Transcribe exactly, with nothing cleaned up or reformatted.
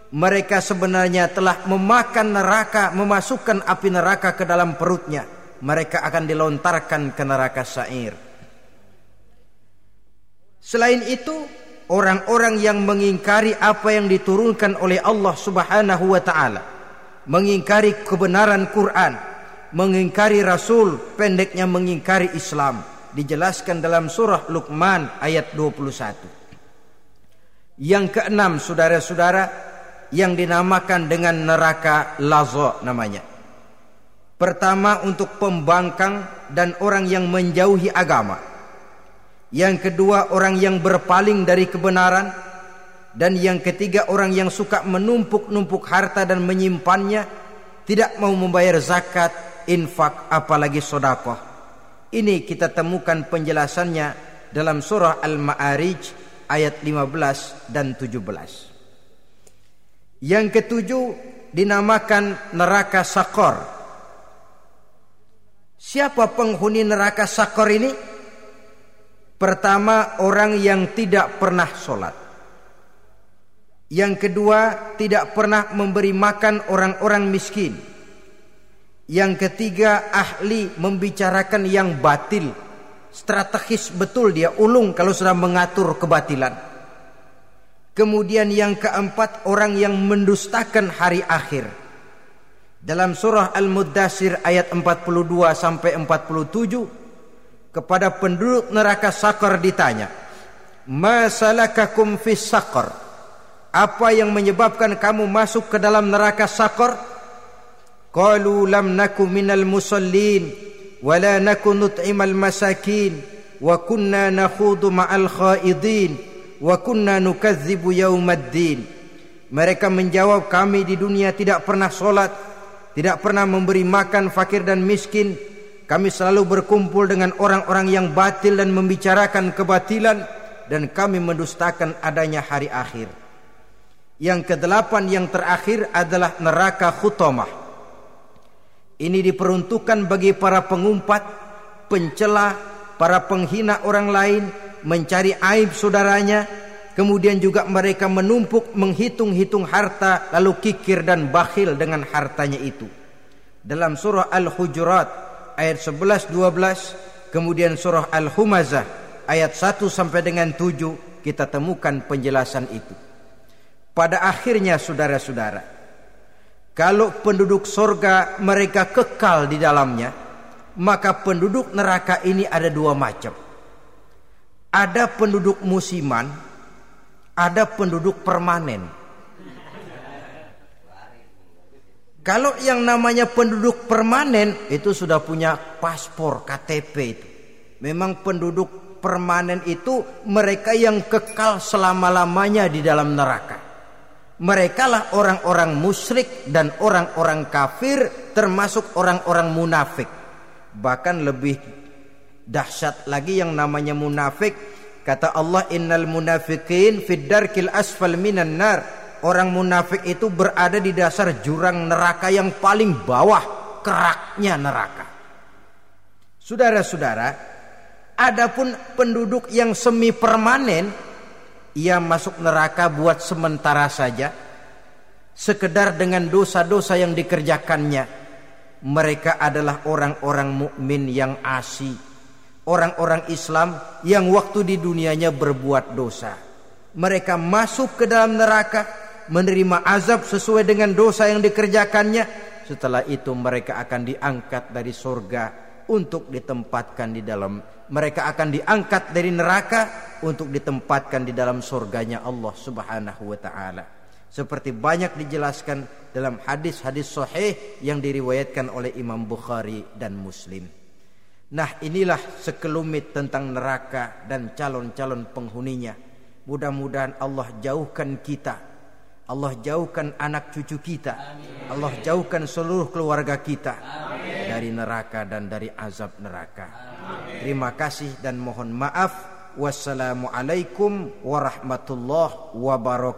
mereka sebenarnya telah memakan neraka, memasukkan api neraka ke dalam perutnya. Mereka akan dilontarkan ke neraka sa'ir. Selain itu, orang-orang yang mengingkari apa yang diturunkan oleh Allah Subhanahu wa ta'ala, mengingkari kebenaran Quran, mengingkari Rasul, pendeknya mengingkari Islam, dijelaskan dalam surah Luqman ayat dua puluh satu. Yang keenam, saudara-saudara, yang dinamakan dengan neraka laza namanya. Pertama, untuk pembangkang dan orang yang menjauhi agama. Yang kedua, orang yang berpaling dari kebenaran. Dan yang ketiga, orang yang suka menumpuk-numpuk harta dan menyimpannya, tidak mau membayar zakat, infak, apalagi sedekah. Ini kita temukan penjelasannya dalam surah Al-Ma'arij ayat lima belas dan tujuh belas. Yang ketujuh dinamakan neraka Sakor. Siapa penghuni neraka Sakor ini? Pertama, orang yang tidak pernah sholat. Yang kedua, tidak pernah memberi makan orang-orang miskin. Yang ketiga, ahli membicarakan yang batil. Strategis betul dia, ulung kalau sudah mengatur kebatilan. Kemudian yang keempat, orang yang mendustakan hari akhir. Dalam surah Al-Muddatsir ayat empat puluh dua sampai empat puluh tujuh, kepada penduduk neraka Sakor ditanya, "Ma salakakum fis Sakor?" Apa yang menyebabkan kamu masuk ke dalam neraka Sakor? Qalu lam naku minal musallin wa la naku nut'imal masakin wa kunna nakhudu ma'al khaidin wa kunna nukadzibu yaumaddin. Mereka menjawab, kami di dunia tidak pernah sholat, tidak pernah memberi makan fakir dan miskin. Kami selalu berkumpul dengan orang-orang yang batil dan membicarakan kebatilan, dan kami mendustakan adanya hari akhir. Yang kedelapan, yang terakhir adalah neraka Khutamah. Ini diperuntukkan bagi para pengumpat, pencela, para penghina orang lain, mencari aib saudaranya, kemudian juga mereka menumpuk, menghitung-hitung harta, lalu kikir dan bakhil dengan hartanya itu. Dalam surah Al-Hujurat ayat sebelas dua belas, kemudian surah Al-Humazah ayat satu sampai dengan tujuh, kita temukan penjelasan itu. Pada akhirnya, saudara-saudara, kalau penduduk surga mereka kekal di dalamnya, maka penduduk neraka ini ada dua macam. Ada penduduk musiman, ada penduduk permanen. Kalau yang namanya penduduk permanen itu sudah punya paspor K T P itu. Memang penduduk permanen itu mereka yang kekal selama-lamanya di dalam neraka. Merekalah orang-orang musyrik dan orang-orang kafir, termasuk orang-orang munafik. Bahkan lebih dahsyat lagi yang namanya munafik. Kata Allah, innal munafiqin fid darkil asfal minan nar. Orang munafik itu berada di dasar jurang neraka yang paling bawah, keraknya neraka. Saudara-saudara, adapun penduduk yang semi permanen, ia masuk neraka buat sementara saja, sekedar dengan dosa-dosa yang dikerjakannya. Mereka adalah orang-orang mukmin yang asli, orang-orang Islam yang waktu di dunianya berbuat dosa. Mereka masuk ke dalam neraka, menerima azab sesuai dengan dosa yang dikerjakannya. Setelah itu mereka akan diangkat dari surga untuk ditempatkan di dalam, mereka akan diangkat dari neraka untuk ditempatkan di dalam surganya Allah Subhanahu wa ta'ala. Seperti banyak dijelaskan dalam hadis-hadis sahih yang diriwayatkan oleh Imam Bukhari dan Muslim. Nah, inilah sekelumit tentang neraka dan calon-calon penghuninya. Mudah-mudahan Allah jauhkan kita, Allah jauhkan anak cucu kita, amin. Allah jauhkan seluruh keluarga kita, amin. Dari neraka dan dari azab neraka. Amin. Terima kasih dan mohon maaf. Wassalamualaikum warahmatullahi wabarakatuh.